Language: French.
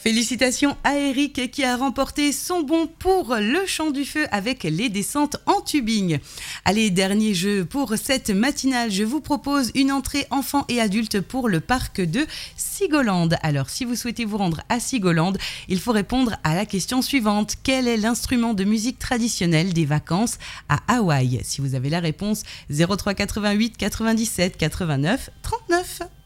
Félicitations à Eric qui a remporté son bon pour le Chant du Feu avec les descentes en tubing. Allez, dernier jeu pour cette matinale. Je vous propose une entrée enfants et adultes pour le parc de Sigolande. Alors, si vous souhaitez vous rendre à Sigolande, il faut répondre à la question suivante. Quel est l'instrument de musique traditionnel des vacances à Hawaï ? Si vous avez la réponse, 03 88 97 89 39.